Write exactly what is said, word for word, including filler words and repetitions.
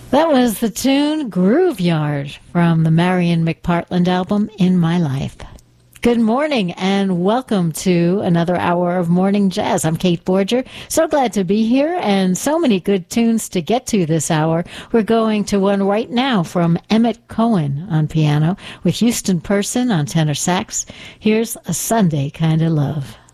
That was the tune Grooveyard from the Marion McPartland album, In My Life. Good morning and welcome to another hour of Morning Jazz. I'm Kate Borger. So glad to be here and so many good tunes to get to this hour. We're going to one right now from Emmett Cohen on piano with Houston Person on tenor sax. Here's A Sunday Kind of Love.